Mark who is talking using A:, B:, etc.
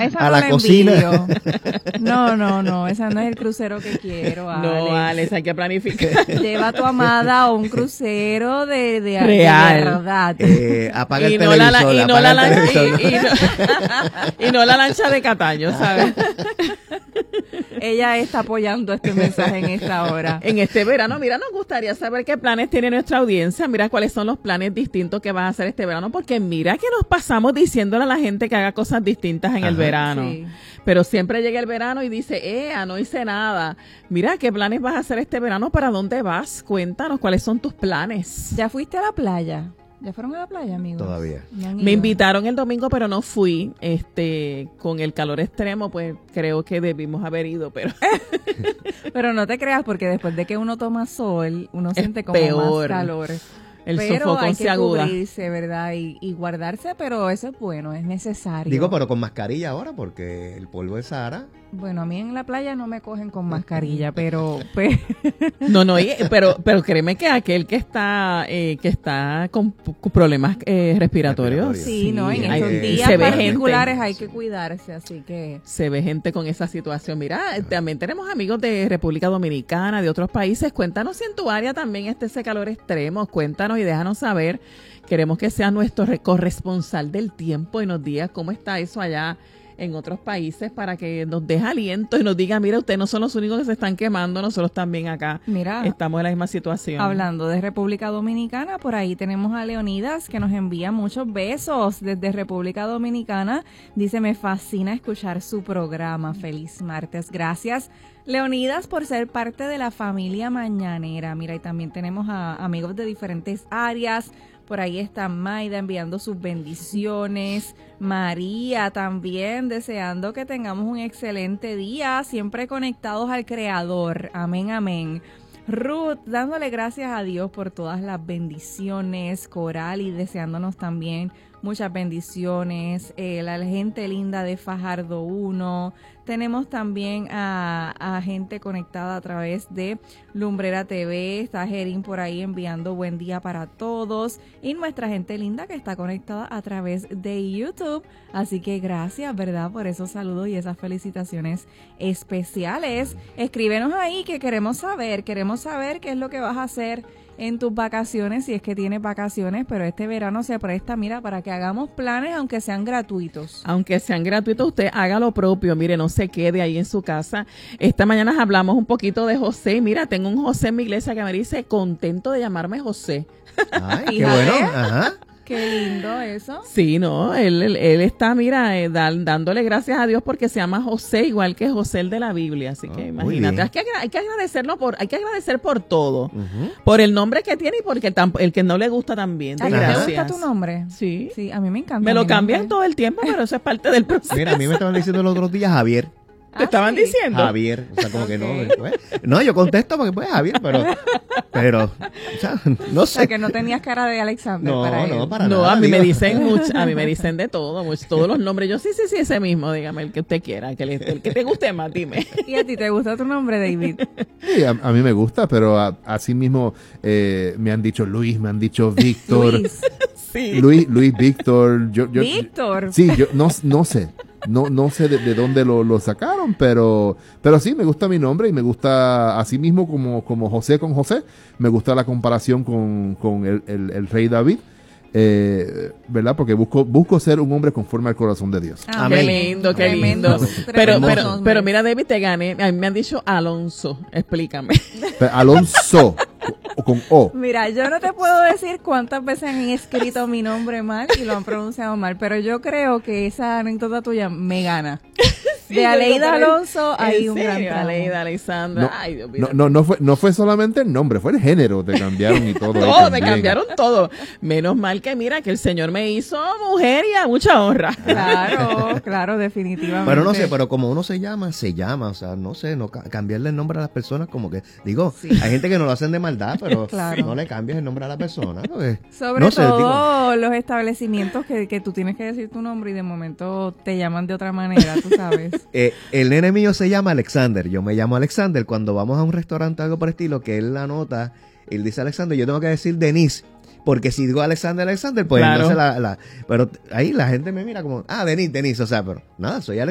A: esa
B: a
A: no
B: la cocina.
A: envidio. No, esa no es el crucero que quiero, Alex.
C: No, Alex, hay que planificar.
A: Lleva a tu amada a un crucero de
C: real.
A: verdad.
B: Apaga el
C: Y no la
B: televisor.
C: y no la lancha de Cataño, ¿sabes?
A: Ella está apoyando este mensaje en esta hora.
C: En este verano, mira, nos gustaría saber qué planes tiene nuestra audiencia. Mira cuáles son los planes distintos que vas a hacer este verano, porque mira que nos pasamos diciéndole a la gente que haga cosas distintas en el verano.
A: Sí.
C: Pero siempre llega el verano y dice, no hice nada. Mira, ¿qué planes vas a hacer este verano? ¿Para dónde vas? Cuéntanos, ¿cuáles son tus planes?
A: ¿Ya fuiste a la playa? ¿Ya fueron a la playa, amigos?
B: Todavía.
A: ¿No han
C: Me
A: ido?
C: invitaron el domingo, pero no fui. Con el calor extremo, pues creo que debimos haber ido, pero
A: Pero no te creas, porque después de que uno toma sol, uno siente como
C: peor.
A: más calor.
C: el
A: Pero
C: sofocón
A: hay
C: se
A: que
C: aguda.
A: cubrirse, ¿verdad? Y guardarse, pero eso es bueno, es necesario.
B: Digo, pero con mascarilla ahora, porque el polvo de Sahara.
A: Bueno, a mí en la playa no me cogen con mascarilla, pero
C: No, pero créeme que aquel que está con problemas respiratorios,
A: sí, ¿no? En
B: hay-
A: estos
B: se
A: días
C: ve gente.
A: particulares hay que cuidarse, así que...
C: se ve gente con esa situación. Mira, también tenemos amigos de República Dominicana, de otros países. Cuéntanos si en tu área también está ese calor extremo. Cuéntanos y déjanos saber. Queremos que seas nuestro corresponsal del tiempo y nos digas cómo está eso allá en otros países para que nos deje aliento y nos diga, mira, ustedes no son los únicos que se están quemando, nosotros también acá
A: Mira,
C: estamos en la misma situación.
A: hablando de República Dominicana, por ahí tenemos a Leonidas que nos envía muchos besos desde República Dominicana. Dice, me fascina escuchar su programa. Feliz martes. Gracias, Leonidas, por ser parte de la familia mañanera. Mira, y también tenemos a amigos de diferentes áreas. Por ahí está Maida enviando sus bendiciones. María también deseando que tengamos un excelente día, siempre conectados al Creador. Amén, amén. Ruth, dándole gracias a Dios por todas las bendiciones. Coral y deseándonos también muchas bendiciones. La gente linda de Fajardo 1. Tenemos también a gente conectada a través de Lumbrera TV. Está Jerín por ahí enviando buen día para todos. Y nuestra gente linda que está conectada a través de YouTube. Así que gracias, ¿verdad? Por esos saludos y esas felicitaciones especiales. Escríbenos ahí que queremos saber qué es lo que vas a hacer en tus vacaciones, si es que tienes vacaciones, pero este verano se presta, mira, para que hagamos planes aunque sean gratuitos.
C: Aunque sean gratuitos, usted haga lo propio, mire, no se quede ahí en su casa. Esta mañana hablamos un poquito de José. Mira, tengo un José en mi iglesia que me dice, contento de llamarme José.
B: Ay, qué
A: Fíjate.
B: bueno. Ajá.
A: Qué lindo eso.
C: Sí, no, él está, mira, dándole gracias a Dios porque se llama José, igual que José el de la Biblia. Así que
B: muy
C: imagínate,
B: bien.
C: hay que agradecer por todo.
B: Ujú.
C: Por el nombre que tiene y porque el que no le gusta también.
A: ¿A ti te
C: Gracias.
A: gusta tu nombre?
C: Sí.
A: Sí, a mí me encanta.
C: Me lo
A: mi
C: cambian
A: nombre.
C: todo el tiempo, pero eso es parte del proceso.
B: Mira, a mí me estaban diciendo los otros días Javier.
C: Te estaban
A: sí.
C: diciendo.
B: Javier, o sea, como que no.
A: Ok.
B: Pues, no, yo contesto porque pues Javier, pero, o sea, no
A: O sea,
B: sé.
A: que no tenías cara de Alexander
B: No,
A: para
B: no,
A: él.
B: para
C: No,
B: nada.
C: a mí me
B: digo.
C: dicen a mí me dicen de todo, todos los nombres. Yo sí, ese mismo, dígame, el que usted quiera, el que te guste más, dime.
A: ¿Y a ti te gusta tu nombre, David?
D: Sí, a mí me gusta, pero así mismo me han dicho Luis, me han dicho Víctor.
A: Luis.
C: Sí.
D: Luis Víctor.
A: Víctor.
D: Sí, yo no sé. No sé de dónde lo sacaron, pero sí, me gusta mi nombre y me gusta así mismo como José con José. Me gusta la comparación con el rey David, ¿verdad? Porque busco ser un hombre conforme al corazón de Dios.
A: Ah,
C: Qué
B: Amén.
C: lindo, qué
A: Tremendo,
C: lindo.
A: tremendo
C: Pero
A: nombre.
C: mira, David, te gané. A mí me han dicho Alonso. Explícame.
D: Pero Alonso, con O.
A: Mira, yo no te puedo decir cuántas veces han escrito mi nombre mal y lo han pronunciado mal, pero yo creo que esa anécdota tuya me gana. De Aleida Alonso hay un gran tramo.
C: Aleida, Alexandra.
D: No,
C: Ay, Dios mío.
D: no fue solamente el nombre, fue el género, te cambiaron y todo. ahí
C: Todo, me
D: también.
C: cambiaron todo. Menos mal que mira que el Señor me hizo mujer y a mucha honra.
A: Claro, definitivamente.
B: Pero no sé, pero como uno se llama, o sea, no sé, no cambiarle el nombre a las personas como que, digo,
A: Sí.
B: hay gente que no lo hacen de maldad, pero
A: Claro.
B: no le cambies el nombre a la persona. Porque,
A: Sobre
B: no sé,
A: todo los establecimientos que tú tienes que decir tu nombre y de momento te llaman de otra manera, tú sabes.
B: el nene mío se llama Alexander, yo me llamo Alexander. Cuando vamos a un restaurante o algo por el estilo, que él anota, él dice Alexander, yo tengo que decir Denise. Porque si digo Alexander, pues
C: Claro.
B: entonces pero ahí la gente me mira como, Denise, o sea, pero nada, soy Alexander.